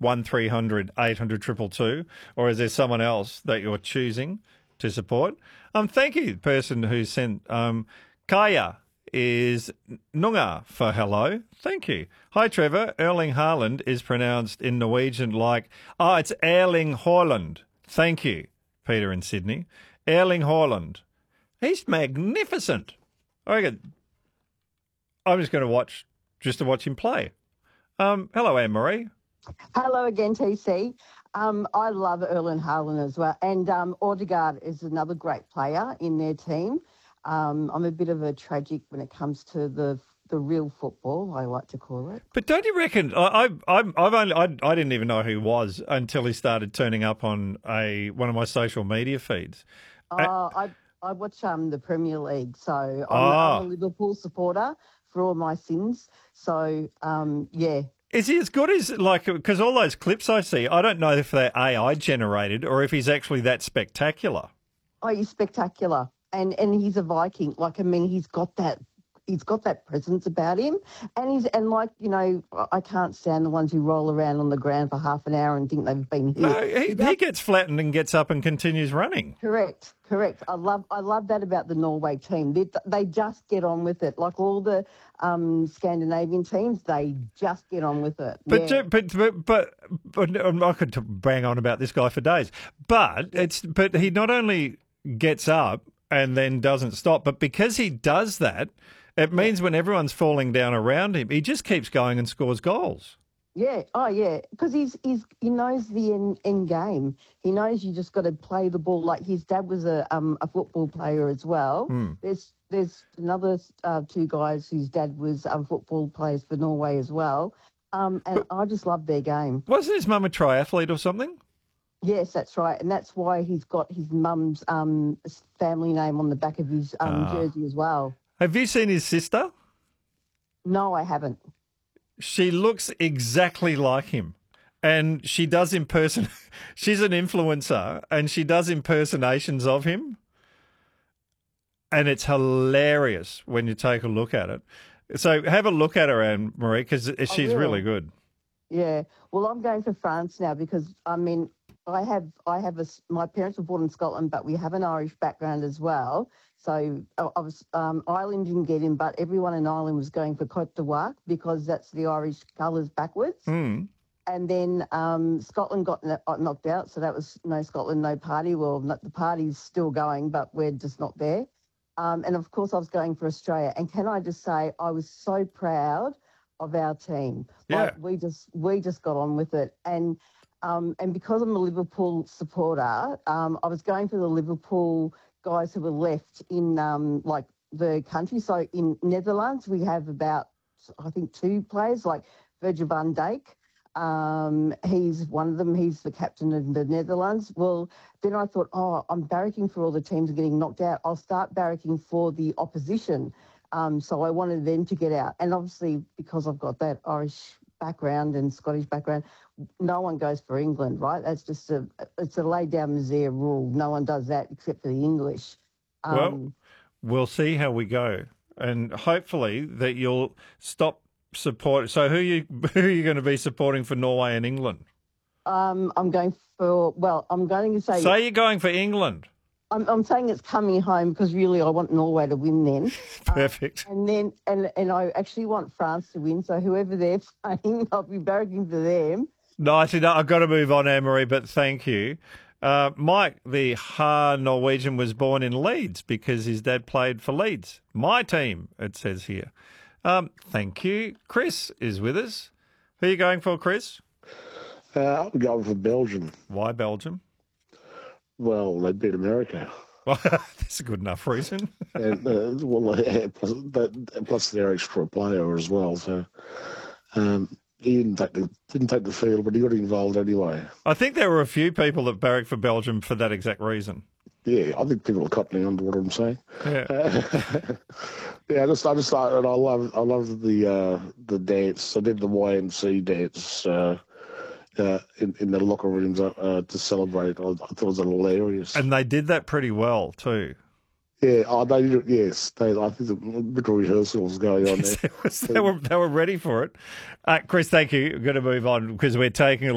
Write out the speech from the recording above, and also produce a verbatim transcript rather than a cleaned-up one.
one three hundred eight hundred two two two, or is there someone else that you're choosing to support? Um, thank you, person who sent um, Kaya is Nunga for hello. Thank you. Hi, Trevor. Erling Haaland is pronounced in Norwegian like, oh, it's Erling Haaland. Thank you, Peter in Sydney. Erling Haaland. He's magnificent. I reckon I'm just going to watch, just to watch him play. Um, hello, Anne-Marie. Hello again, T C. Um, I love Erling Haaland as well. And um, Odegaard is another great player in their team. Um, I'm a bit of a tragic when it comes to the the real football, I like to call it. But don't you reckon? I, I, I've only I, I didn't even know who he was until he started turning up on a one of my social media feeds. Uh, uh, I I watch um the Premier League, so I'm, oh. I'm a Liverpool supporter for all my sins. So um yeah. Is he as good as, like, because all those clips I see, I don't know if they're A I generated or if he's actually that spectacular. Oh, he's spectacular. And and he's a Viking. Like, I mean, he's got that he's got that presence about him. And he's and like, you know, I can't stand the ones who roll around on the ground for half an hour and think they've been hit. No, he, he, he gets flattened and gets up and continues running. Correct, correct. I love I love that about the Norway team. They they just get on with it. Like all the um, Scandinavian teams, they just get on with it. But, yeah. but, but, but, but I could bang on about this guy for days. But it's but he not only gets up and then doesn't stop, but because he does that, it means when everyone's falling down around him, he just keeps going and scores goals. Yeah, oh yeah, because he's he's he knows the end, end game. He knows you just got to play the ball. Like his dad was a um a football player as well. Mm. There's there's another uh, two guys whose dad was um football players for Norway as well. Um, and but, I just love their game. Wasn't his mum a triathlete or something? Yes, that's right, and that's why he's got his mum's um family name on the back of his um, oh. jersey as well. Have you seen his sister? No, I haven't. She looks exactly like him, and she does imperson. She's an influencer, and she does impersonations of him, and it's hilarious when you take a look at it. So have a look at her, Anne-Marie, because she's oh, really good. Yeah. Well, I'm going for France now because I mean, I have I have a my parents were born in Scotland, but we have an Irish background as well. So I was um, Ireland didn't get in, but everyone in Ireland was going for Côte d'Ivoire because that's the Irish colours backwards. Mm. And then um, Scotland got knocked out, so that was no Scotland, no party. Well, not, the party's still going, but we're just not there. Um, and of course, I was going for Australia. And can I just say, I was so proud of our team. Yeah, like, we just we just got on with it, and. Um, and because I'm a Liverpool supporter, um, I was going for the Liverpool guys who were left in um, like the country. So in Netherlands, we have about, I think, two players, like Virgil van Dijk. Um, he's one of them. He's the captain of the Netherlands. Well, then I thought, oh, I'm barracking for all the teams getting knocked out. I'll start barracking for the opposition. Um, so I wanted them to get out. And obviously, because I've got that Irish background and Scottish background, no one goes for England, right? That's just a it's a lay down misère rule. No one does that except for the English. Um, well, we'll see how we go, and hopefully that you'll stop support. So who are you who are you going to be supporting for Norway and England? Um, I'm going for well, I'm going to say. So you're going for England. I'm, I'm saying it's coming home because really I want Norway to win then. Perfect. Um, and then and and I actually want France to win. So whoever they're playing, I'll be barracking for them. Nice enough. I've got to move on, Anne-Marie, but thank you. Uh, Mike, the Ha Norwegian, was born in Leeds because his dad played for Leeds. My team, it says here. Um, thank you. Chris is with us. Who are you going for, Chris? Uh, I'm going for Belgium. Why Belgium? Well, they beat America. Well, that's a good enough reason. and, uh, well, yeah, plus, but, plus their extra player as well. So um, he didn't take the didn't take the field, but he got involved anyway. I think there were a few people that barracked for Belgium for that exact reason. Yeah, I think people are cottoning on to what I'm saying. Yeah, uh, yeah. I just, I just, I, and I love, I love the uh, the dance. I did the Y M C dance. Uh, Uh, in, in the locker rooms uh, to celebrate. I, I thought it was hilarious. And they did that pretty well too. Yeah, oh, they did it, yes. They, I think a bit of rehearsal was going on there. they, were, they were ready for it. Uh, Chris, thank you. We're going to move on because we're taking a